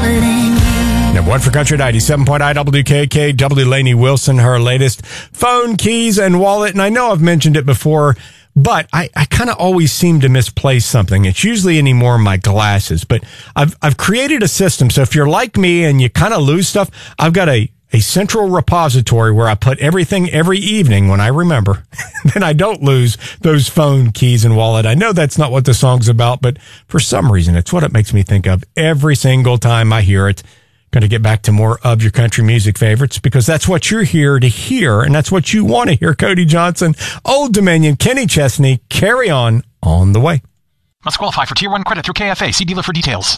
Number one for Country 97.9 WKK, W. Lainey Wilson, her latest phone, keys, and wallet. And I know I've mentioned it before, but I kind of always seem to misplace something. It's usually anymore my glasses, but I've created a system. So if you're like me and you kind of lose stuff, I've got a central repository where I put everything every evening when I remember. Then I don't lose those phone, keys, and wallet. I know that's not what the song's about, but for some reason, it's what it makes me think of every single time I hear it. Going to get back to more of your country music favorites because that's what you're here to hear, and that's what you want to hear. Cody Johnson, Old Dominion, Kenny Chesney, Carry On the way. Must qualify for Tier 1 credit through KFA. See dealer for details.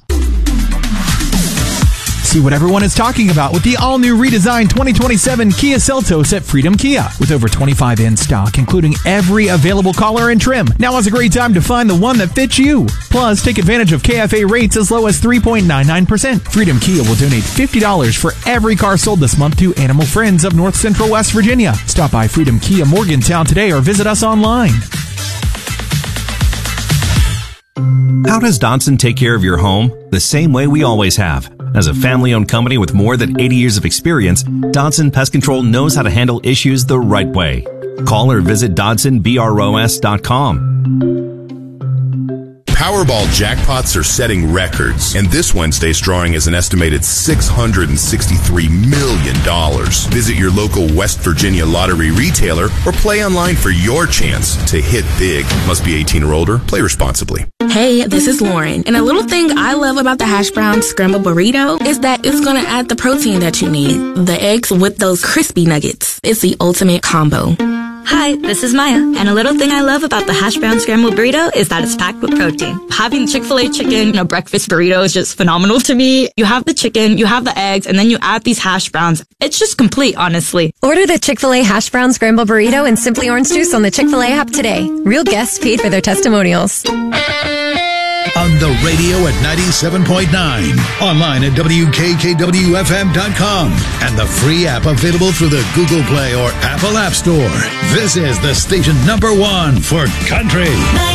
See what everyone is talking about with the all-new redesigned 2027 Kia Seltos at Freedom Kia. With over 25 in stock, including every available color and trim. Now is a great time to find the one that fits you. Plus, take advantage of KFA rates as low as 3.99%. Freedom Kia will donate $50 for every car sold this month to Animal Friends of North Central West Virginia. Stop by Freedom Kia Morgantown today or visit us online. How does Dodson take care of your home? The same way we always have. As a family-owned company with more than 80 years of experience, Dodson Pest Control knows how to handle issues the right way. Call or visit DodsonBROS.com. Powerball jackpots are setting records, and this Wednesday's drawing is an estimated $663 million. Visit your local West Virginia lottery retailer or play online for your chance to hit big. Must be 18 or older. Play responsibly. Hey, this is Lauren, and a little thing I love about the hash brown scrambled burrito is that it's going to add the protein that you need. The eggs with those crispy nuggets. It's the ultimate combo. Hi, this is Maya, and a little thing I love about the hash brown scrambled burrito is that it's packed with protein. Having Chick-fil-A chicken in a breakfast burrito is just phenomenal to me. You have the chicken, you have the eggs, and then you add these hash browns. It's just complete, honestly. Order the Chick-fil-A hash brown scrambled burrito and Simply Orange Juice on the Chick-fil-A app today. Real guests paid for their testimonials. On the radio at 97.9, online at WKKWFM.com, and the free app available through the Google Play or Apple App Store. This is the station #1 for country.